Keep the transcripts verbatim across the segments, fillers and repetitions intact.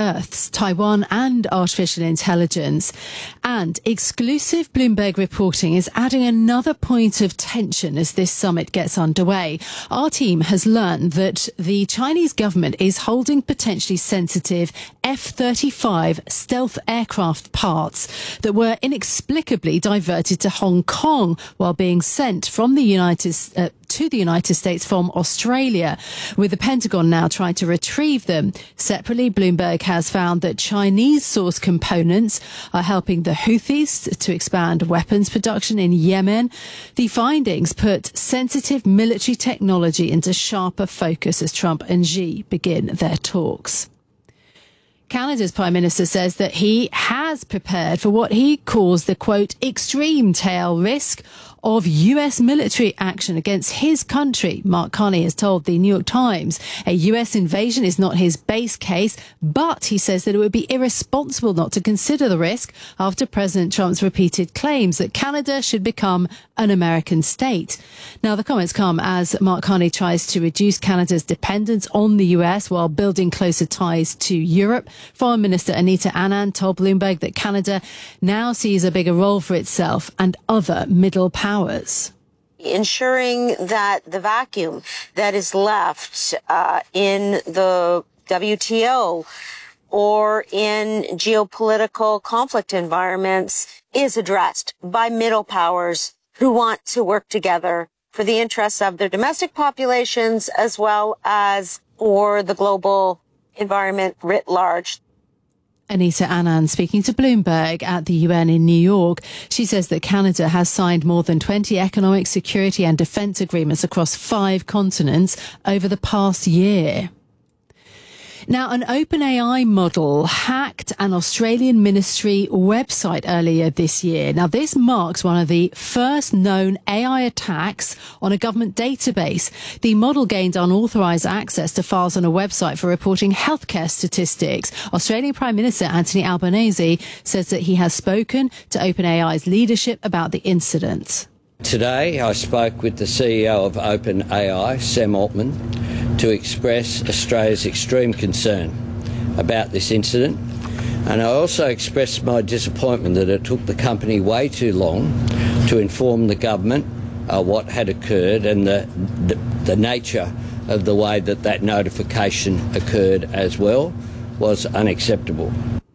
Earths, Taiwan and artificial intelligence. And exclusive Bloomberg reporting is adding another point of tension as this summit gets underway. Our team has learned that the Chinese government is holding potentially sensitive F thirty-five stealth aircraft parts that were inexplicably diverted to Hong Kong while being sent from the United uh, to the United States from Australia, with the Pentagon now trying to retrieve them. Separately, Bloomberg has found that Chinese source components are helping the Houthis to expand weapons production in Yemen. The findings put sensitive military technology into sharper focus as Trump and Xi begin their talks. Canada's Prime Minister says that he has prepared for what he calls the, quote, extreme tail risk of U S military action against his country. Mark Carney has told the New York Times a U S invasion is not his base case, but he says that it would be irresponsible not to consider the risk after President Trump's repeated claims that Canada should become an American state. Now, the comments come as Mark Carney tries to reduce Canada's dependence on the U S while building closer ties to Europe. Foreign Minister Anita Anand told Bloomberg that Canada now sees a bigger role for itself and other middle powers. Powers. Ensuring that the vacuum that is left uh, in the W T O or in geopolitical conflict environments is addressed by middle powers who want to work together for the interests of their domestic populations as well as for the global environment writ large. Anita Anand speaking to Bloomberg at the U N in New York. She says that Canada has signed more than twenty economic, security and defence agreements across five continents over the past year. Now, an OpenAI model hacked an Australian ministry website earlier this year. Now, this marks one of the first known A I attacks on a government database. The model gained unauthorised access to files on a website for reporting healthcare statistics. Australian Prime Minister Anthony Albanese says that he has spoken to OpenAI's leadership about the incident. Today, I spoke with the C E O of OpenAI, Sam Altman, to express Australia's extreme concern about this incident. And I also expressed my disappointment that it took the company way too long to inform the government uh, what had occurred and the, the, the nature of the way that that notification occurred as well was unacceptable.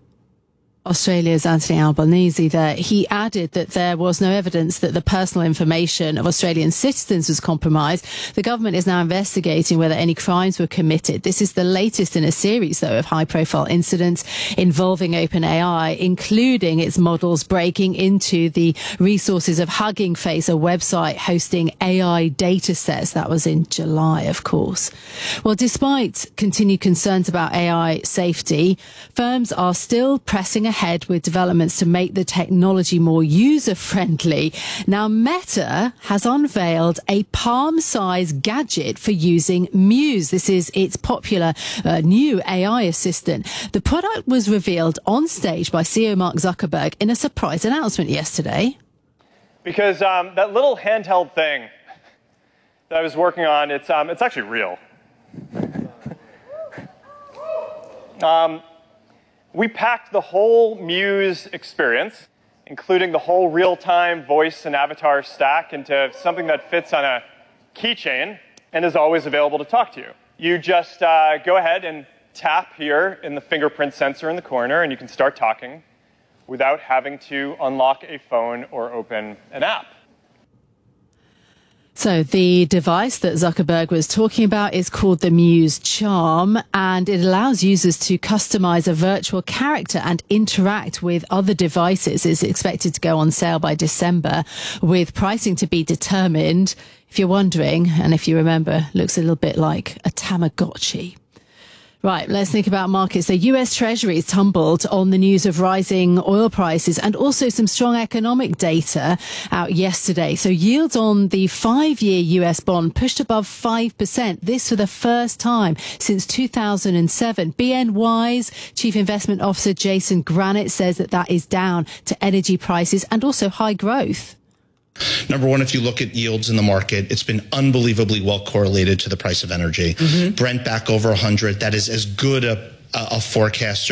Australia's Anthony Albanese there. He added that there was no evidence that the personal information of Australian citizens was compromised. The government is now investigating whether any crimes were committed. This is the latest in a series, though, of high-profile incidents involving OpenAI, including its models breaking into the resources of Hugging Face, a website hosting A I data sets. That was in July, of course. Well, despite continued concerns about A I safety, firms are still pressing ahead ahead with developments to make the technology more user-friendly. Now, Meta has unveiled a palm-sized gadget for using Muse. This is its popular uh, new A I assistant. The product was revealed on stage by C E O Mark Zuckerberg in a surprise announcement yesterday. Because um, that little handheld thing that I was working on, it's, um, it's actually real. um, We packed the whole Muse experience, including the whole real-time voice and avatar stack, into something that fits on a keychain and is always available to talk to you. You just uh, go ahead and tap here in the fingerprint sensor in the corner, and you can start talking without having to unlock a phone or open an app. So the device that Zuckerberg was talking about is called the Muse Charm, and it allows users to customize a virtual character and interact with other devices. It's expected to go on sale by December, with pricing to be determined. If you're wondering, and if you remember, looks a little bit like a Tamagotchi. Right, let's think about markets. The U S Treasury tumbled on the news of rising oil prices and also some strong economic data out yesterday. So yields on the five-year U S bond pushed above five percent. This for the first time since two thousand seven. B N Y's Chief Investment Officer Jason Granite says that that is down to energy prices and also high growth. Number one, if you look at yields in the market, it's been unbelievably well correlated to the price of energy. Mm-hmm. Brent back over one hundred. That is as good a, a forecaster